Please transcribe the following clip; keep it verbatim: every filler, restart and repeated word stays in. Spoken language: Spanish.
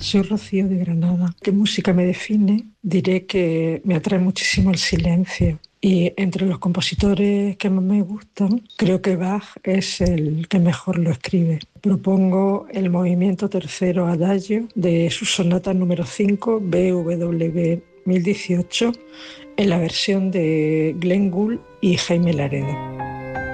Soy Rocío de Granada. ¿Qué música me define? Diré que me atrae muchísimo el silencio. Y entre los compositores que más me gustan, creo que Bach es el que mejor lo escribe. Propongo el movimiento tercero Adagio de su sonata número cinco, B W mil dieciocho, en la versión de Glenn Gould y Jaime Laredo.